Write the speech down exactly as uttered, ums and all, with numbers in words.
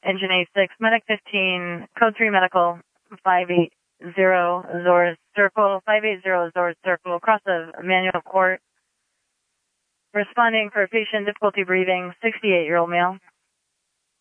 Engine A six, Medic fifteen, Code three Medical, five eight zero Zors Circle, five eight zero Zors Circle, across the manual court. Responding for patient difficulty breathing, sixty-eight-year-old male.